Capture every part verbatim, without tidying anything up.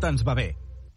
Tot ens va bé.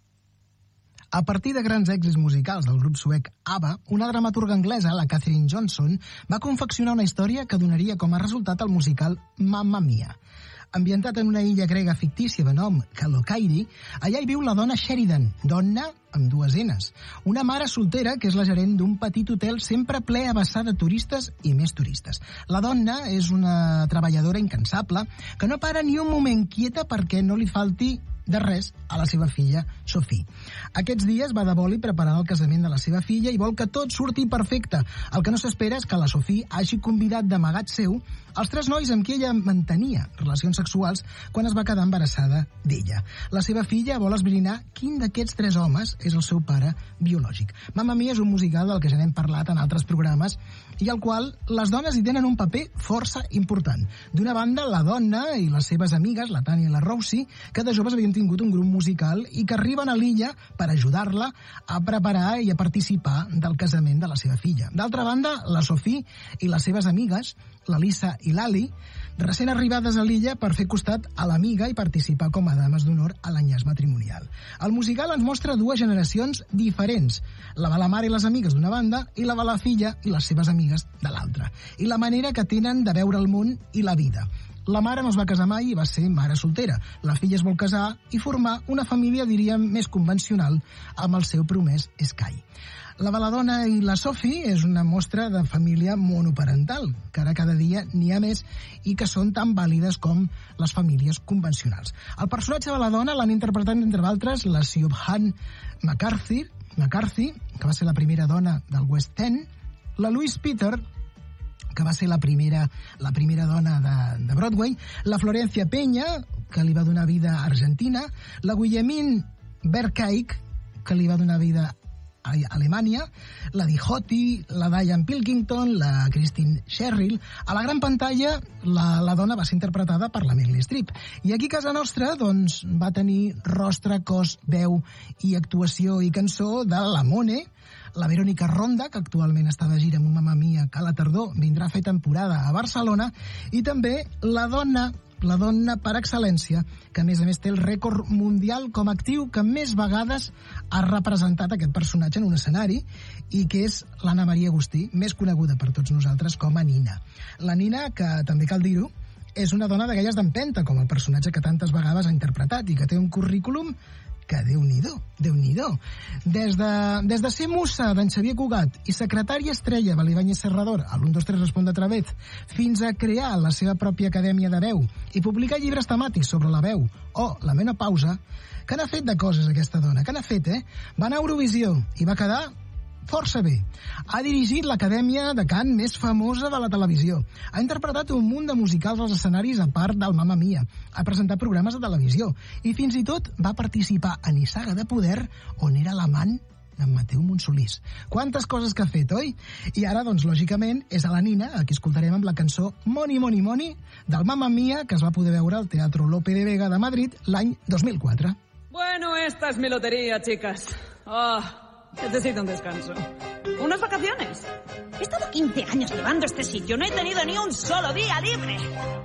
A partir de grans èxits musicals del grup suec ABBA, una dramaturga anglesa, la Catherine Johnson, va confeccionar una història que donaria com a resultat el musical Mamma Mia. Ambientat en una illa grega fictícia de nom Kalokairi, allà hi viu la dona Sheridan, donna amb dues enes, una mare soltera que és la gerent d'un petit hotel sempre ple a vessar de turistes i més turistes. La dona és una treballadora incansable que no para ni un moment quieta perquè no li falti de res a la seva filla, Sophie. Aquests dies va de boli preparant el casament de la seva filla i vol que tot surti perfecte. El que no s'espera és que la Sophie hagi convidat d'amagat seu els tres nois amb qui ella mantenia relacions sexuals quan es va quedar embarassada d'ella. La seva filla vol esbrinar quin d'aquests tres homes és el seu pare biològic. Mamma Mia és un musical del que ja n'hem parlat en altres programes i al qual les dones hi tenen un paper força important. D'una banda, la dona i les seves amigues, la Tanya i la Rosie, que de joves havien tingut un grup musical i que arriben a l'illa per ajudar-la a preparar i a participar del casament de la seva filla. D'altra banda, la Sophie i les seves amigues, la Lisa i l'Ali, recent arribades a l'illa per fer costat a l'amiga i participar com a dames d'honor a l'enllaç matrimonial. El musical ens mostra dues generacions diferents, la de la mare i les amigues d'una banda i la de la filla i les seves amigues de l'altra, i la manera que tenen de veure el món i la vida. La mare no es va casar mai i va ser mare soltera. La filla es vol casar i formar una família, diríem, més convencional amb el seu promès Sky. La de la dona i la Sophie és una mostra de família monoparental, que ara cada dia n'hi ha més i que són tan vàlides com les famílies convencionals. El personatge de la dona l'han interpretat, entre d'altres, la Siobhan McCarthy, McCarthy, que va ser la primera dona del West End, la Louise Peter, que va ser la primera, la primera dona de, de Broadway, la Florencia Peña, que li va donar vida a Argentina, la Wilhelmine Berkeik, que li va donar vida a Alemanya, la Dihoti, la Diane Pilkington, la Christine Sherrill. A la gran pantalla, la, la dona va ser interpretada per la Meryl Streep. I aquí a casa nostra, doncs, va tenir rostre, cos, veu i actuació i cançó de la Mone, la Verónica Ronda, que actualment està de gira amb un Mamma Mia que a la tardor vindrà a fer temporada a Barcelona, i també la dona, la dona per excel·lència, que a més a més té el rècord mundial com a actriu que més vegades ha representat aquest personatge en un escenari, i que és l'Anna Maria Agustí, més coneguda per tots nosaltres com a Nina. La Nina, que també cal dir-ho, és una dona d'aquelles d'empenta, com el personatge que tantes vegades ha interpretat i que té un currículum que Déu-n'hi-do, Déu-n'hi-do. Des de, des de ser musa d'en Xavier Cugat i secretària estrella de l'Ibáñez Serrador a l'un dos tres Responde otra vez, fins a crear la seva pròpia acadèmia de veu i publicar llibres temàtics sobre la veu o la menopausa, que n'ha fet de coses aquesta dona, que n'ha fet, eh? Va anar a Eurovisió i va quedar força bé. Ha dirigit l'acadèmia de cant més famosa de la televisió. Ha interpretat un munt de musicals als escenaris a part del Mamma Mia. Ha presentat programes de televisió. I fins i tot va participar a Nissaga de Poder, on era l'amant d'en Mateu Monsolís. Quantes coses que ha fet, oi? I ara, doncs, lògicament, és a la Nina, a qui escoltarem amb la cançó Money, Money, Money, del Mamma Mia, que es va poder veure al Teatro Lope de Vega de Madrid l'any dos mil quatre. Bueno, esta es mi lotería, chicas. Oh, necesito un descanso. ¿Unas vacaciones? He estado quince años llevando este sitio. No he tenido ni un solo día libre.